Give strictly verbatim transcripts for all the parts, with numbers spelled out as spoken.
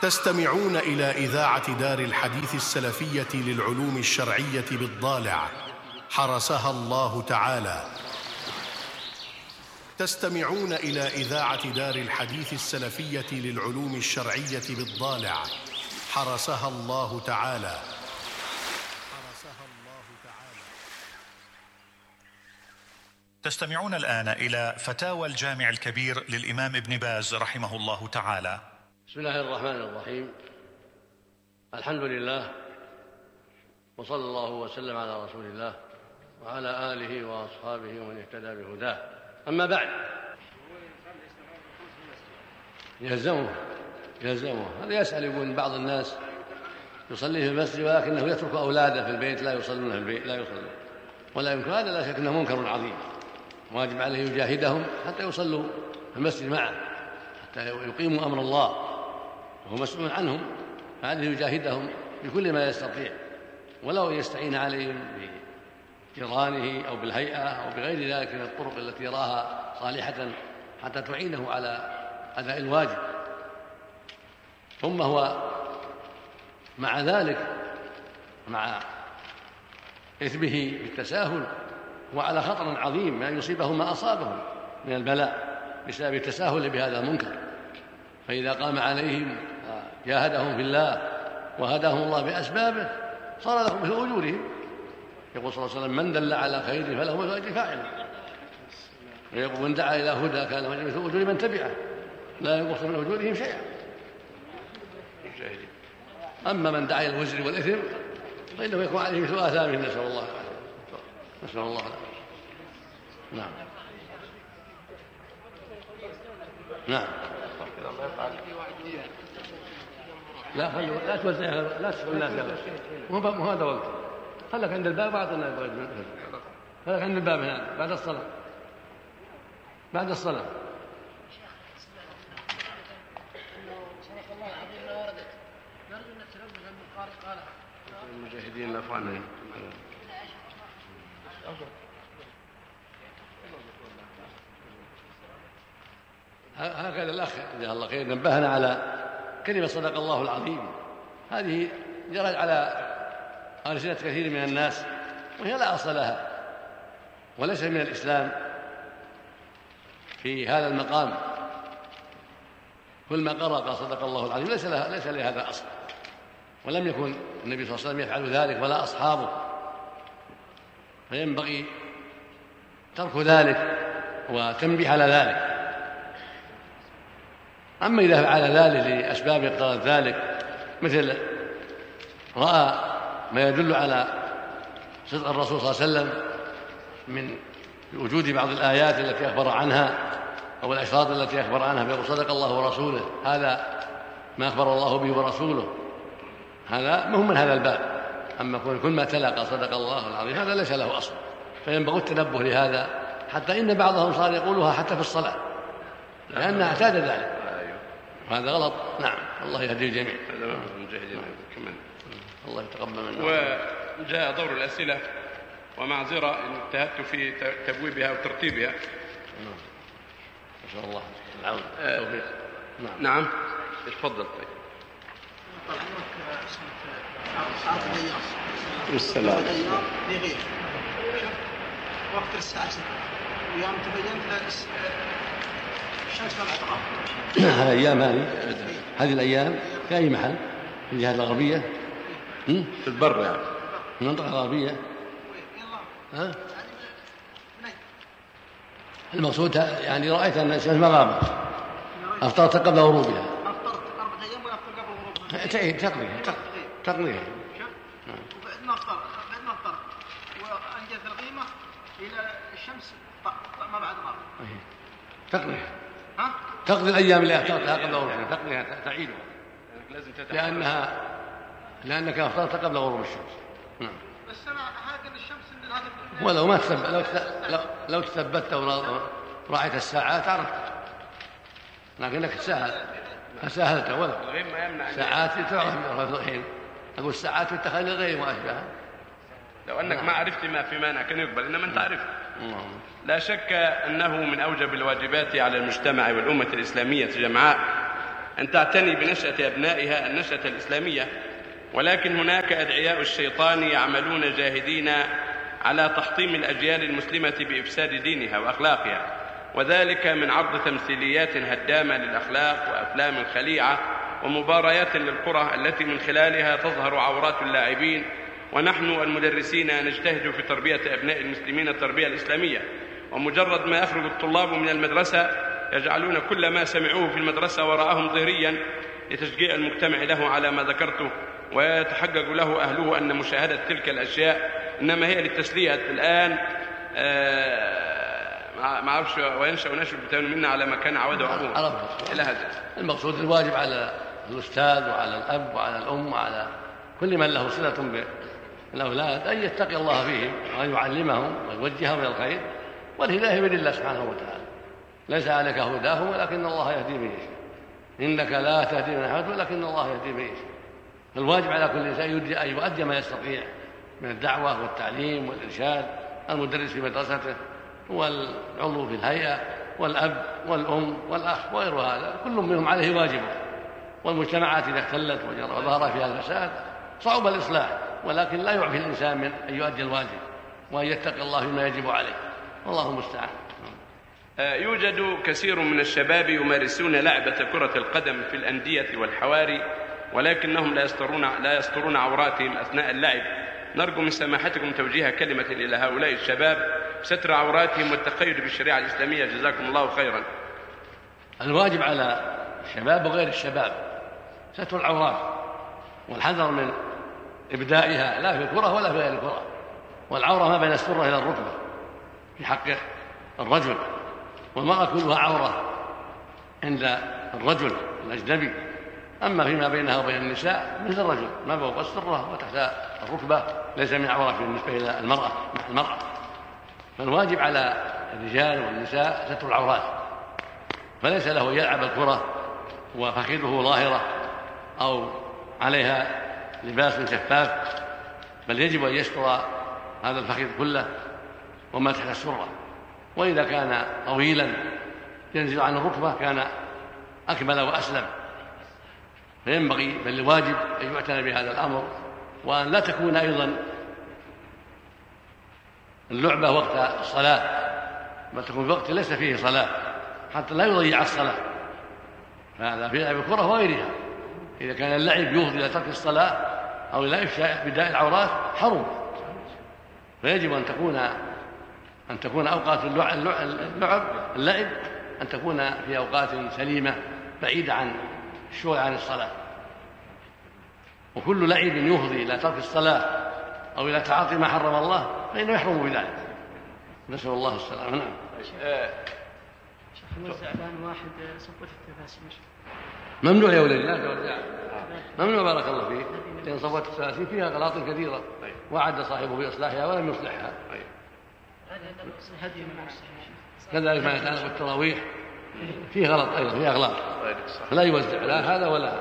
تستمعون إلى إذاعة دار الحديث السلفية للعلوم الشرعية بالضالع حرسها الله تعالى. تستمعون إلى إذاعة دار الحديث السلفية للعلوم الشرعية بالضالع حرسها الله تعالى. تستمعون الآن إلى فتاوى الجامع الكبير للإمام ابن باز رحمه الله تعالى. بسم الله الرحمن الرحيم. الحمد لله، وصلى الله وسلم على رسول الله وعلى آله وأصحابه ومن اهتدى بهداه. أما بعد، يلزمه يلزمه هذا يسأل، يقول بعض الناس يصلي في المسجد ولكنه يترك أولاده في البيت لا يصلون في البيت لا يصلون ولا يمكن. هذا لا شك أنه منكر عظيم، واجب عليه يجاهدهم حتى يصلوا في المسجد معه، حتى يقيموا أمر الله وهو مسؤول عنهم. فعليه يجاهدهم بكل ما يستطيع، ولو يستعين عليهم بجيرانه أو بالهيئة أو بغير ذلك من الطرق التي يراها صالحة حتى تعينه على أداء الواجب. ثم هو مع ذلك، مع إثمه بالتساهل، هو على خطر عظيم أن يصيبه ما أصابه من البلاء بسبب التساهل بهذا المنكر. فإذا قام عليهم جاهدهم في الله وهداهم الله بأسبابه صار لهم مثل أجورهم. يقول صلى الله عليه وسلم: من دل على خير فله مثل أجر فاعله. ويقول: من دعا إلى هدى كان له مثل أجور من تبعه لا ينقص من أجورهم شيئا. أما من دعا إلى الوزر والإثم فإنه يكون عليه مثل آثامهم. نسأل الله العافية. نسأل الله العافية. نعم نعم لا خلوا لا توزع لا تسأل الناس يلا، مو هذا وقت. خلك عند الباب بعض الناس، خلك عند الباب هنا بعد الصلاة بعد الصلاة المجاهدين الأفغان. هكذا الأخ جزاه الله خير نبهنا على كلمة صدق الله العظيم. هذه جرت على ألسنة كثير من الناس وهي لا أصل لها وليس من الإسلام. في هذا المقام كل ما قرأ قال صدق الله العظيم ليس لها ليس لهذا أصل، ولم يكن النبي صلى الله عليه وسلم يفعل ذلك ولا أصحابه، فينبغي ترك ذلك وتنبيه على ذلك. أما إذا فعل ذلك لأسباب اقتضت ذلك، مثل رأى ما يدل على صدق الرسول صلى الله عليه وسلم من وجود بعض الآيات التي أخبر عنها أو الأشراط التي أخبر عنها فيقول صدق الله ورسوله، هذا ما أخبر الله به ورسوله، هذا مهم من هذا الباب. أما كل ما تلقى صدق الله العظيم هذا ليس له أصل، فينبغي التنبه لهذا، حتى إن بعضهم صار يقولها حتى في الصلاة لأنها اعتاد ذلك، هذا غلط. نعم، الله يهدي الجميع. الله يتقبل منا. وجاء دور الأسئلة ومعذرة إن اجتهدت في تبويبها وترتيبها. نعم، ما شاء الله العون. آه. نعم نعم اتفضل. طيب السلام لغير وقت الساعة يوم تبينت الشمس طلعت غرب. هذه الأيام هذه هذه الأيام في أي محل؟ في الجهة الغربية في البر، يعني في المنطقة الغربية. ها؟ المقصود يعني رأيت أن الشمس ما غابت، أفطرت قبل غروبها. أفطرت أربعة أيام ولا أفطر قبل غروبها؟ تعيد تقضيها تقضيها. وبعدنا أفطر بعدنا أفطر وأنجز القيمة إلى الشمس ما بعد غرب. تقضيها. ها؟ تقضي الأيام اللي أفطرتها قبل غروبها، تقضيها تعيدها لأنها لأنك أفطرت قبل غروب الشمس. نعم. بس أنا هاجر الشمس إن هذا ولو ما تثبت لو لو, لو تثبت ورأيت الساعات عرفت، لكنك تساهل ساهلت ولو ساعات تعرف الحين. أقول الساعات في التخيل غير ما أشبهها. لو أنك ما عرفت ما في مانع كان يقبل، إنما أنت عرفت. لا شك أنه من أوجب الواجبات على المجتمع والأمة الإسلامية جمعاء أن تعتني بنشأة أبنائها النشأة الإسلامية، ولكن هناك أدعياء الشيطان يعملون جاهدين على تحطيم الأجيال المسلمة بإفساد دينها وأخلاقها، وذلك من عرض تمثيليات هدامة للأخلاق وأفلام خليعة ومباريات للكرة التي من خلالها تظهر عورات اللاعبين. ونحن المدرسين نجتهد في تربية أبناء المسلمين التربية الإسلامية، ومجرد ما يخرج الطلاب من المدرسة يجعلون كل ما سمعوه في المدرسة وراءهم ظهريا لتشجيع المجتمع له على ما ذكرته، ويتحقق له أهله أن مشاهدة تلك الأشياء إنما هي للتسلية. الآن ما أعرفش وينشأ نشأ بتاعون منا على ما كان عوده أبوه إلى هذا. المقصود الواجب على الأستاذ وعلى الأب وعلى الأم وعلى كل من له صلة بالأولاد أن يتقي الله فيهم وأن يعلمهم ويوجههم إلى الخير، والهداية بيد الله سبحانه وتعالى، ليس عليك هداهم ولكن الله يهدي من يشاء، إنك لا تهدي من أحببت ولكن الله يهدي من يشاء. فالواجب على كل إنسان أن يؤدي ما يستطيع من الدعوة والتعليم والإرشاد، المدرس في مدرسته والعضو في الهيئة والأب والأم والأخ وغير هذا، كل منهم عليه واجبه. والمجتمعات إذا اختلت وظهر فيها الفساد صعب الإصلاح، ولكن لا يعفي الإنسان من أن يؤدي الواجب وأن يتقي الله فيما يجب عليه، والله المستعان. يوجد كثير من الشباب يمارسون لعبة كرة القدم في الأندية والحواري، ولكنهم لا يسترون لا يسترون عوراتهم أثناء اللعب. نرجو من سماحتكم توجيه كلمة إلى هؤلاء الشباب ستر عوراتهم والتقيد بالشريعة الإسلامية، جزاكم الله خيرا. الواجب على الشباب وغير الشباب ستر العورات والحذر من إبدائها لا في الكرة ولا في غير الكرة، والعورة ما بين السرة إلى الركبة في حق الرجل، والمرأة كلها عورة عند الرجل الأجنبي، أما فيما بينها وبين النساء مثل الرجل ما فوق السرة وتحت الركبة ليس من عورة بالنسبة إلى المرأة مع المرأة. فالواجب على الرجال والنساء ستر العورات، فليس له يلعب الكرة وفخذه ظاهرة أو عليها لباس شفاف، بل يجب أن يستر هذا الفخذ كله وما تحت السرة، وإذا كان طويلا ينزل عن الركبة كان أكمل وأسلم. فينبغي بل الواجب أن يعتنى بهذا الأمر، وأن لا تكون أيضا اللعبة وقت الصلاة، بل تكون في وقت ليس فيه صلاة حتى لا يضيع الصلاة، فهذا في لعب الكرة وغيرها. إذا كان اللعب يفضي إلى ترك الصلاة أو إلى إفشاء بداء العورات حرم، فيجب أن تكون أن تكون أوقات اللعب اللعب أن تكون في أوقات سليمة بعيدة عن الشغل عن الصلاة. وكل لعب يفضي إلى ترك الصلاة أو إلى تعاطي ما حرم الله فإنه يحرم بذلك، نسأل الله السلامة. نعم. شيخ نوزع الآن واحد صفوة التفاسير ممنوع يا ولدي، لا توزع، ممنوع بارك الله فيك، لأن صفوة التفاسير فيها غلاط كثيرة وعد صاحبه بإصلاحها ولم يصلحها. كذلك ما يتعلق بالتراويح فيه غلط أيضا، فيه أغلاط، فلا يوزع لا هذا ولا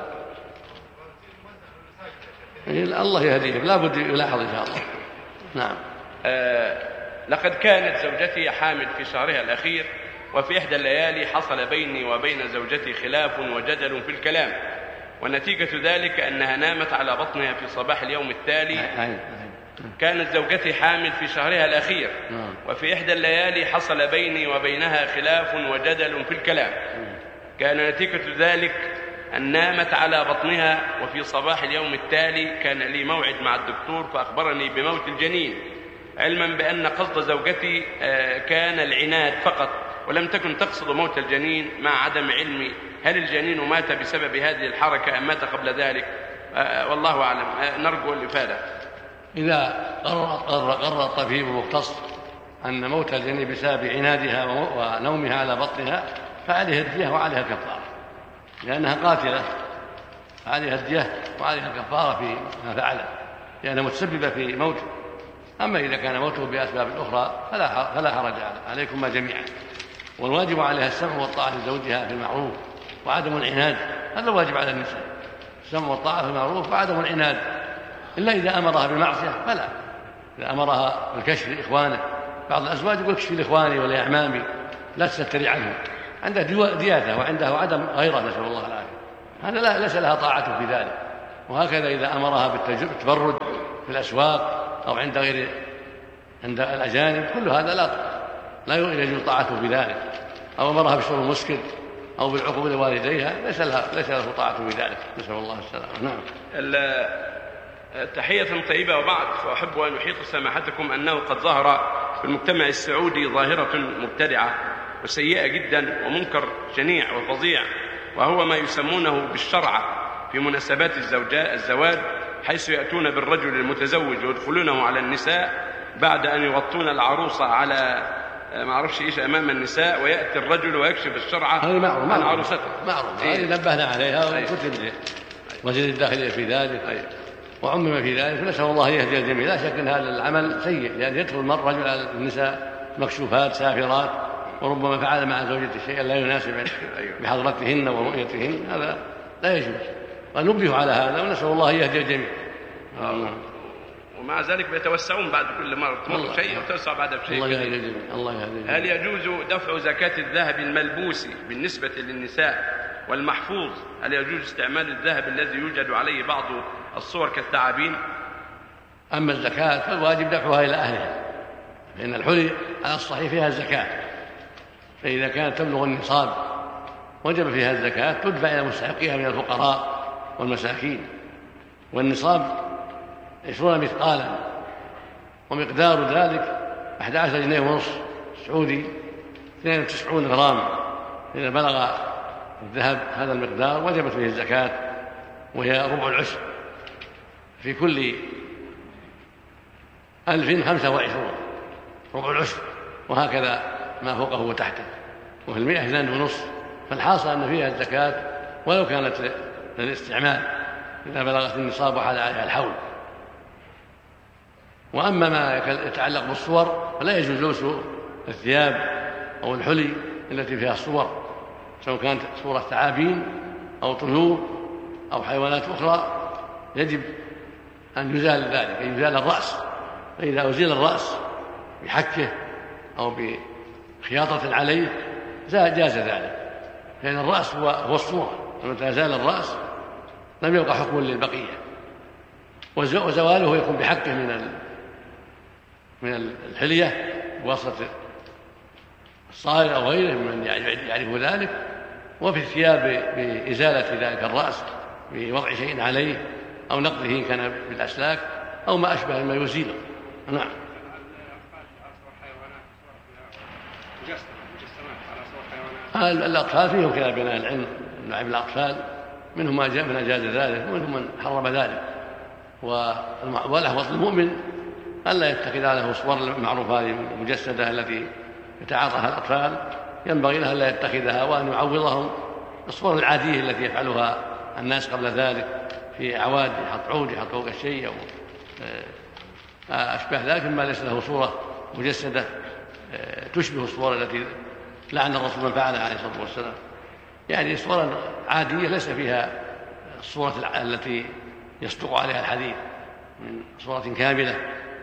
هذا. الله يهديه، لا بد يلاحظ إن شاء الله. نعم. آه لقد كانت زوجتي حامل في شهرها الأخير، وفي إحدى الليالي حصل بيني وبين زوجتي خلاف وجدل في الكلام، ونتيجة ذلك أنها نامت على بطنها في صباح اليوم التالي. كانت زوجتي حامل في شهرها الأخير، وفي إحدى الليالي حصل بيني وبينها خلاف وجدل في الكلام، كان نتيجة ذلك أن نامت على بطنها، وفي صباح اليوم التالي كان لي موعد مع الدكتور فأخبرني بموت الجنين، علما بأن قصد زوجتي كان العناد فقط ولم تكن تقصد موت الجنين، مع عدم علمي هل الجنين مات بسبب هذه الحركة أم مات قبل ذلك، والله أعلم. نرجو الإفادة. إذا قرر, قرر الطبيب المختص أن موت الجنين بسبب عنادها ونومها على بطنها فعليها الدية وعليها الكفارة، لأنها قاتلة، فعليها الدية وعليها الكفارة في ما فعلت لأنها متسببة في موته. أما إذا كان موته بأسباب أخرى فلا فلا حرج عليكم جميعا. والواجب عليها السمع والطاعة لزوجها في المعروف وعدم العناد، هذا الواجب على النساء، السمع والطاعة في المعروف وعدم العناد، إلا إذا أمرها بالمعصية فلا. إذا أمرها بالكشف لإخوانه، بعض الأزواج يقول كشف لإخواني ولا أعمامي لا تستري عنه، عنده دياثة وعنده عدم غيرة، نسأل الله العافية، هذا لا ليس لها طاعة في ذلك. وهكذا إذا أمرها بالتبرد في الأسواق أو عند غير عند الأجانب كل هذا لا لا يجوز طاعته في ذلك، أو أمرها بالشرب المسكر أو بالعقوق لوالديها ليس لها ليس له طاعة في ذلك، نسأل الله السلامة. نعم. تحية طيبة وبعد، فأحب أن أحيط سماحتكم أنه قد ظهر في المجتمع السعودي ظاهرة مبتدعة وسيئة جدا ومنكر شنيع وفظيع، وهو ما يسمونه بالشرعة في مناسبات الزواج، حيث يأتون بالرجل المتزوج ويدخلونه على النساء بعد أن يغطون العروسة على ما أعرفش إيش أمام النساء، ويأتي الرجل ويكشف الشرعة عن عروسته. معروف، هذه نبهنا عليها وكتب وزير الداخلية في ذلك وعمم في ذلك، نسأل الله يهدي الجميع. لا شك أن هذا العمل سيء، لأن يدخل المرء رجل على النساء مكشوفات سافرات، وربما فعل مع زوجته شيئا لا يناسب بحضرتهن ورؤيتهن، هذا لا يجوز، ونبه على هذا ونسأل الله يهدي الجميع. ومع ذلك بيتوسعون بعد كل مرة تمر شيء وتوسع بعد بشيء. الله يهدي الجميع. الله يهدي الجميع. هل يجوز دفع زكاة الذهب الملبوس بالنسبة للنساء والمحفوظ؟ هل يجوز استعمال الذهب الذي يوجد عليه بعض الصور كالثعابين؟ أما الزكاة فالواجب دفعها إلى أهلها، فإن الحلي على الصحيح فيها الزكاة، فإذا كانت تبلغ النصاب وجب فيها الزكاة تدفع إلى مستحقيها من الفقراء والمساكين. والنصاب عشرون مثقالا، ومقدار ذلك أحد عشر جنيه ونصف سعودي، اثنين وتسعون غرام. إذا بلغ الذهب هذا المقدار وجبت فيه الزكاة، وهي ربع العشر في كل ألف خمسة وعشرون، ربع العشر، وهكذا ما فوقه وتحته، وفي المئة اثنان ونصف. فالحاصل أن فيها الزكاة ولو كانت للاستعمال إذا بلغت النصاب وحال عليها الحول. وأما ما يتعلق بالصور فلا يجوز لبس الثياب أو الحلي التي فيها الصور، سواء كانت صورة ثعابين أو طيور أو حيوانات أخرى، يجب أن يزال ذلك، أن يزال الرأس. فإذا أزيل الرأس بحكه أو بخياطة عليه جاز ذلك، لأن الرأس هو هو الصورة، ومتى زال الرأس لم يبقى حكم للبقية. وزواله يكون بحكه من من الحلية بواسطة الصائغ أو غيره ممن يعرف ذلك، وفي الثياب بإزالة ذلك الرأس بوضع شيء عليه أو نقضه إن كان بالأسلاك أو ما أشبه ما يزيله. نعم. الأطفال فيهم كلام بين العلم، لعب الأطفال منهم من أجاز ذلك ومنهم من حرم ذلك. والأحوط المؤمن ألا يتخذ له الصور المعروفة المجسدة التي يتعاطاها الأطفال، ينبغي له ألا يتخذها، وأن يعوضهم الصور العادية التي يفعلها الناس قبل ذلك في أعواد، يحط عود يحط فوق الشيء أو أشبه ذلك، مما ليس له صورة مجسدة تشبه الصور التي لعن الرسول من فعلها عليه الصلاة والسلام. يعني صورة عادية ليس فيها الصورة التي يصدق عليها الحديث من صورة كاملة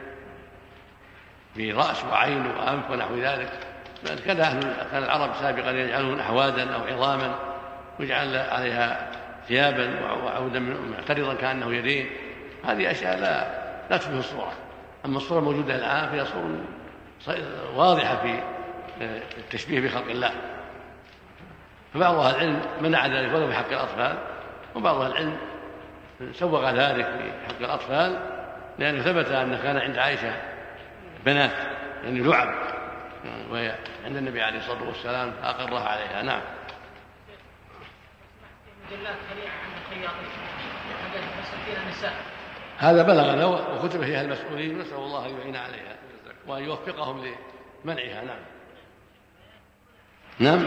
في رأس وعين وأنف ونحو ذلك. كذا كان العرب سابقا يجعلون أحوادا أو عظاما ويجعل عليها ثيابا وعودا معترضا كأنه يدين. هذه أشياء لا لا تشبه الصورة. أما الصورة الموجودة الآن فيها صورة واضحة في التشبيه بخلق الله، فبعض أهل العلم منع ذلك ولو بحق الأطفال، وبعض أهل العلم سوغ ذلك في حق الأطفال، لأنه ثبت أن كان عند عائشة بنات يعني لعب، وهي عند النبي عليه الصلاة والسلام فأقرها عليها. نعم. هذا بلغنا وكتب فيها المسؤولين، نسأل الله أن يعين عليها وأن يوفقهم لمنعها. نعم. نعم.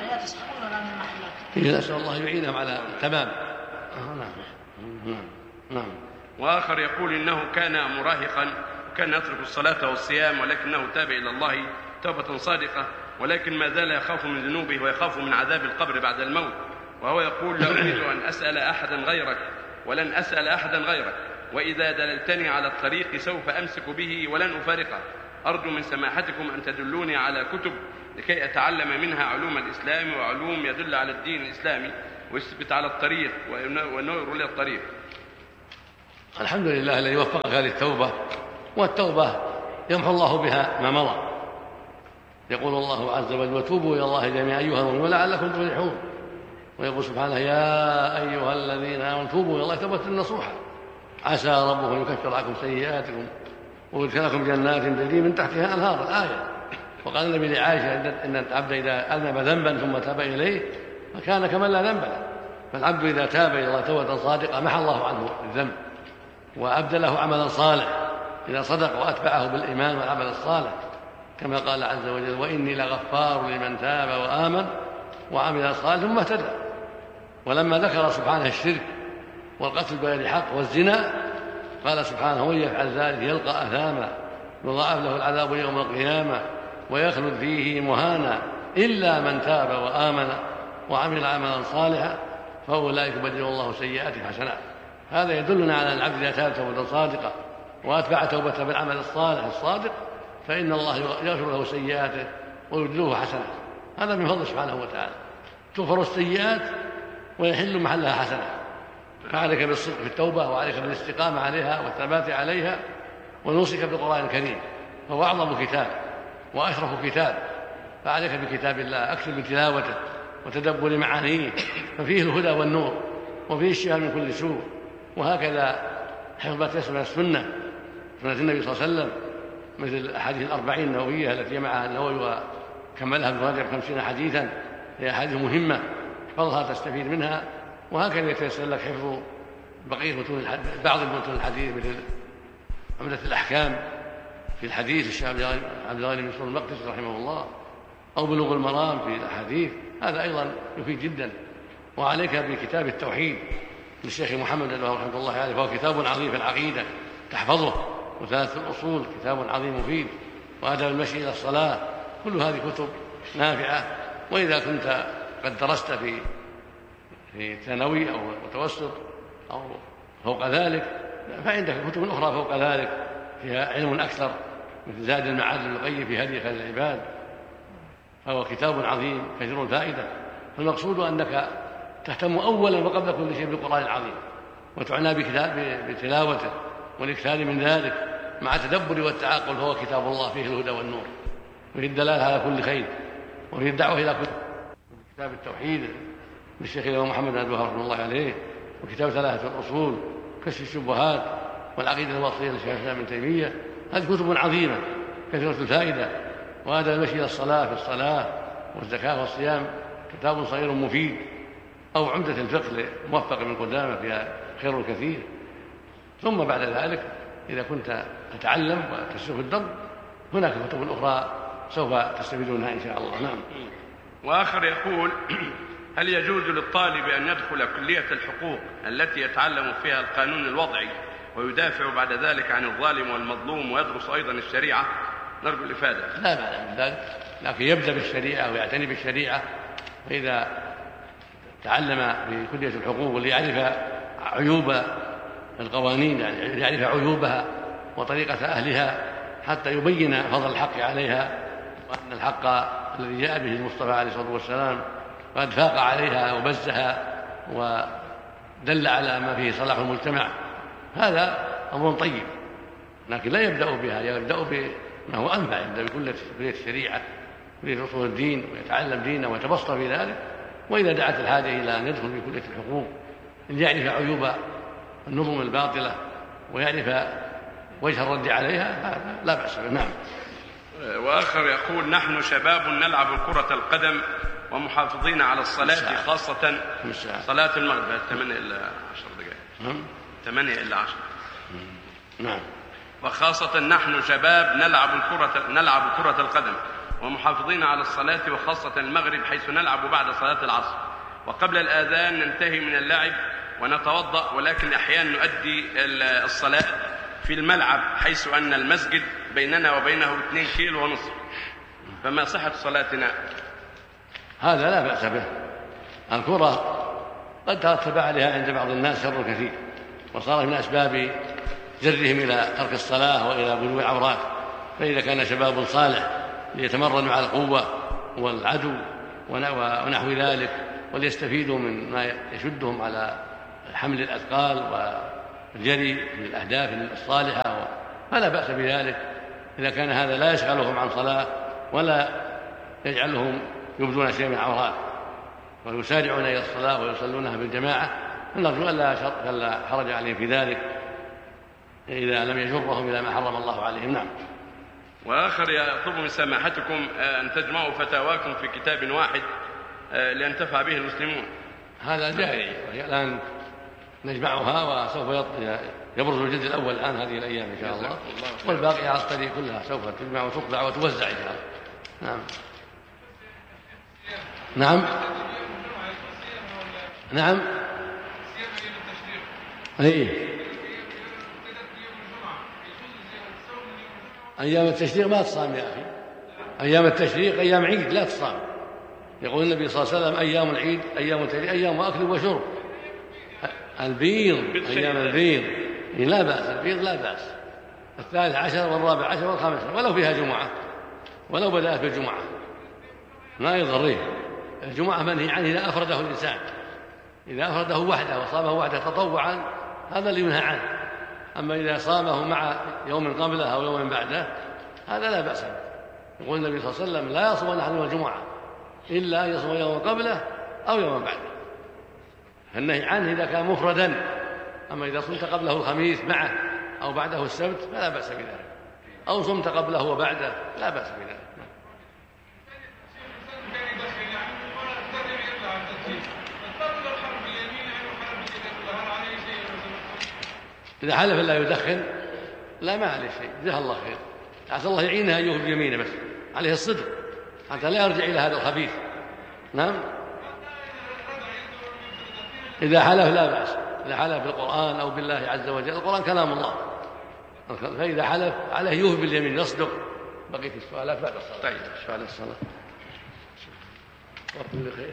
نسأل الله يعينهم على تمام. نعم. نعم. وآخر يقول إنه كان مراهقا وكان يترك الصلاة والصيام، ولكنه تاب إلى الله توبة صادقة، ولكن ما زال يخاف من ذنوبه ويخاف من عذاب القبر بعد الموت. وهو يقول: لا أريد أن أسأل أحدا غيرك ولن أسأل أحدا غيرك، وإذا دللتني على الطريق سوف أمسك به ولن أفارقه. أرجو من سماحتكم أن تدلوني على كتب لكي أتعلم منها علوم الإسلام وعلوم يدل على الدين الإسلامي، ويثبت على الطريق ونور إلى الطريق. الحمد لله الذي وفقك للتوبة، والتوبة يمحو الله بها ما مضى. يقول الله عز وجل: وتوبوا إلى الله جميعا أيها المؤمنون لعلكم تفلحون. ويقول سبحانه: يا أيها الذين آمنوا توبوا إلى الله توبة نصوحا عسى ربكم أن يكفر عنكم سيئاتكم ويدخلكم جنات تجري من تحتها أنهار. الآية. وقال النبي لعائشة: إن العبد إذا أذنب ذنبا ثم تاب إليه فكان كمن لا ذنب له. فالعبد إذا تاب إلى الله توبة صادقة محى الله عنه الذنب وأبدله عملا صالح إذا صدق وأتبعه بالإيمان والعمل الصالح، كما قال عز وجل: وإني لغفار لمن تاب وآمن وعمل صالحا ثم اهتدى. ولما ذكر سبحانه الشرك والقتل بغير حق والزنا قال سبحانه: ومن يفعل ذلك يلقى أثاما يضاعف له العذاب يوم القيامة ويخلد فيه مهانا إلا من تاب وآمن وعمل عملا صالحا فأولئك يبدل الله سيئاتهم حسنات. هذا يدلنا على أن العبد إذا تاب توبة صادقة وأتبع توبته بالعمل الصالح الصادق فإن الله يغفر له سيئاته ويبدله حسنات. هذا من فضل سبحانه وتعالى. تغفر السيئات ويحل محلها حسنات. فعليك بالصدق في التوبة وعليك بالاستقامة عليها والثبات عليها ونوصيك بالقرآن الكريم، فهو أعظم كتاب وأشرف كتاب، فعليك بكتاب الله، أكثر من تلاوته وتدبر معانيه، ففيه الهدى والنور وفيه الشفاء من كل سوء. وهكذا حفظ ما تيسر من السنة، سنة النبي صلى الله عليه وسلم، مثل أحاديث الأربعين النووية التي جمعها النووي وكملها ابن رجب خمسين حديثا، هي أحاديث مهمة احفظها تستفيد منها. وهكذا يتيسر لك حفظ بقية متون بعض متون الحديث مثل عمدة الأحكام في الحديث الشيخ عبد الغني بن سليمان المقدسي رحمه الله، أو بلوغ المرام في الأحاديث، هذا أيضا يفيد جدا. وعليك بكتاب التوحيد للشيخ محمد بن رحمه الله عليه، فهو كتاب عظيم في العقيدة تحفظه، وثلاث الأصول كتاب عظيم مفيد، وآداب المشي إلى الصلاة، كل هذه كتب نافعة. وإذا كنت قد درست في في ثانوي أو متوسط أو فوق ذلك فعندك كتب أخرى فوق ذلك فيها علم أكثر، مثل زاد المعاد للقيم في هدي خير العباد، فهو كتاب عظيم كثير الفائدة. فالمقصود أنك تهتم أولا وقبل كل شيء بالقرآن العظيم، وتعنى بتلاوته والاكثار من ذلك مع التدبر والتعاقل، فهو كتاب الله فيه الهدى والنور، وفيه الدلالة على كل خير، وفيه الدعوة إلى كل كتاب التوحيد للشيخ الإمام محمد بن عبد الوهاب رحمه الله عليه، وكتاب ثلاثة الأصول، كشف الشبهات، والعقيدة الوصية للشيخ الإسلام ابن تيمية. هذه كتب عظيمة كثيرة الفائدة. وهذا المشي إلى الصلاة في الصلاة والزكاة والصيام كتاب صغير مفيد، أو عمدة الفقه لموفق من قدامة فيها خير كثير. ثم بعد ذلك إذا كنت تتعلم وتسلك الدرب هناك كتب أخرى سوف تستفيدونها إن شاء الله. نعم. وآخر يقول: هل يجوز للطالب أن يدخل كلية الحقوق التي يتعلم فيها القانون الوضعي ويدافع بعد ذلك عن الظالم والمظلوم ويدرس أيضا الشريعة؟ نرجو الإفادة. لا معنى من ذلك، لكن يبدأ بالشريعة ويعتني بالشريعة، فإذا تعلم في كلية الحقوق وليعرف عيوب القوانين، يعني يعرف عيوبها وطريقة أهلها حتى يبين فضل الحق عليها، وأن الحق الذي جاء به المصطفى عليه الصلاة والسلام قد فاق عليها وبزها ودل على ما فيه صلاح المجتمع، هذا أمر طيب. لكن لا يبدأ بها، يبدأ بما هو أنفع، يبدأ بكلية الشريعة كلية أصول الدين ويتعلم دينه ويتبسط في ذلك. وإذا دعت الحاجة إلى أن يدخل في كلية الحقوق ليعرف عيوب النظم الباطلة ويعرف وجه الرد عليها لا بأس به. نعم. وآخر يقول: نحن شباب نلعب كرة القدم ومحافظين على الصلاة، خاصة صلاة المغرب ثمانية إلى عشر دقائق. ثمانية إلى عشر. نعم. وخاصة نحن شباب نلعب كرة نلعب كرة القدم ومحافظين على الصلاة، وخاصة المغرب حيث نلعب بعد صلاة العصر، وقبل الآذان ننتهي من اللعب ونتوضأ، ولكن أحيانا نؤدي الصلاة في الملعب حيث أن المسجد بيننا وبينه اثنين كيلو ونصف، فما صحة صلاتنا؟ هذا لا بأس به. الكرة قد ترتب عليها عند بعض الناس شر كثير، وصار من أسباب جرهم إلى ترك الصلاة وإلى بلوغ عورات. فإذا كان شباب صالح ليتمرن على القوة والعدو ونحو ذلك وليستفيدوا من ما يشدهم على حمل الأثقال والجري من الأهداف الصالحة، فلا بأس بذلك إذا كان هذا لا يشغلهم عن صلاة ولا يجعلهم يبدون شيئا من العورات، ويسارعون إلى الصلاة ويصلونها بالجماعة، فنرجو ألا حرج عليهم في ذلك إذا لم يجرهم إلى ما حرم الله عليهم. نعم. وآخر يطلب من سماحتكم أن تجمعوا فتاواكم في كتاب واحد لينتفع به المسلمون. هذا جائز، وهي الآن نجمعها وسوف يبرز الجلد الأول الآن هذه الأيام إن شاء الله، والباقي على الطريق كلها سوف تجمع وتطبع وتوزع إن شاء الله. نعم. نعم. نعم. أي أيام التشريق ما تصام يا أخي، أيام التشريق أيام عيد لا تصام. يقول النبي صلى الله عليه وسلم أيام العيد أيام التشريق أيام أكل وشرب. البيض أيام البيض لا بأس، البيض لا بأس، الثالث عشر والرابع عشر والخامس عشر ولو فيها جمعة، ولو بدأت بالجمعة ما يضره. الجمعة منهي عنه إذا أفرده الإنسان، إذا أفرده وحده وصامه وحده تطوعا هذا اللي ينهى عنه، أما إذا صامه مع يوم قبله أو يوم بعده هذا لا بأس. يقول النبي صلى الله عليه وسلم لا يصوم أحد الجمعة إلا أن يصوم يوم قبله أو يوم بعده، فالنهي عنه إذا كان مفردا، أما إذا صمت قبله الخميس معه أو بعده السبت فلا بأس بذلك، أو صمت قبله وبعده لا بأس بذلك. إذا حلف لا يدخن لا ما عليه شيء، جزاه الله خير، عسى الله يعينها أن يوفي بيمينه، بس عليه الصدق حتى لا يرجع إلى هذا الخبيث. نعم. إذا حلف لا بأس، إذا حلف بالقرآن أو بالله عز وجل، القرآن كلام الله، فإذا حلف عليه يوفي باليمين يصدق. بقيت السؤالات بعد الصلاة. طيب سؤال الصلاة وكل خير.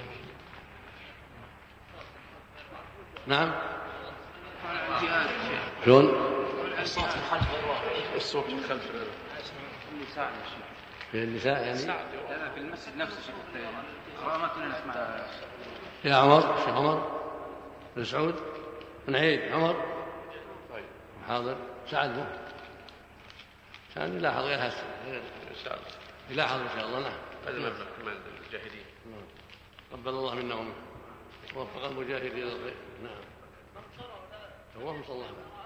نعم. شلون؟ الصوت في الخلف غير واضح. الصوت في الخلف غير النساء في النساء يعني؟ لا في المسجد نفسه شيخ ما كنا نسمع. يا عمر، شيخ عمر بن سعود بن عيد عمر. طيب حاضر. سعد مو سعد يلاحظ غير هسه إن شاء الله، يلاحظ إن شاء الله. نعم. هذا مبلغ كمان للمجاهدين. قبل الله منا ومنه ووفق المجاهدين للخير. نعم. اللهم صل على